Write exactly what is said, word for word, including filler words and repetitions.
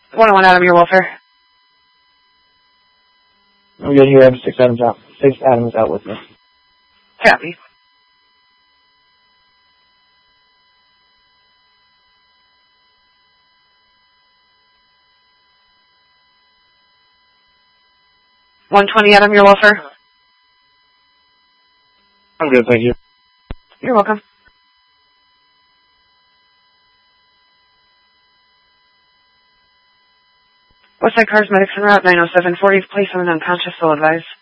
one oh one Adam, your welfare. I'm good here. I have six Adams out. Six Adams out with me. Copy. one twenty Adam, your welfare. I'm good, thank you. You're welcome. Westside Cars Medics en route, nine oh seven forty, place someone unconscious, so advised.